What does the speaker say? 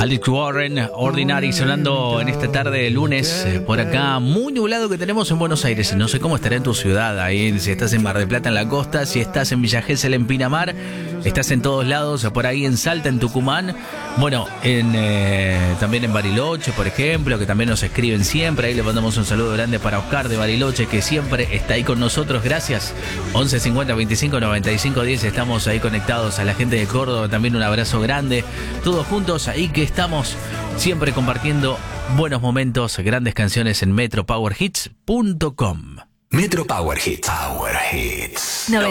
Alex Warren, Ordinary, sonando en esta tarde de lunes, por acá, muy nublado que tenemos en Buenos Aires. No sé cómo estará en tu ciudad, ahí, si estás en Mar del Plata, en la costa, si estás en Villa Gesell, en Pinamar, estás en todos lados, por ahí en Salta, en Tucumán, bueno, también en Bariloche, por ejemplo, que también nos escriben siempre. Ahí le mandamos un saludo grande para Oscar de Bariloche, que siempre está ahí con nosotros, gracias. 11 50 25 95 10, estamos ahí conectados. A la gente de Córdoba también un abrazo grande, todos juntos ahí que estamos siempre compartiendo buenos momentos, grandes canciones en metropowerhits.com. Metro Power Hits. Power Hits.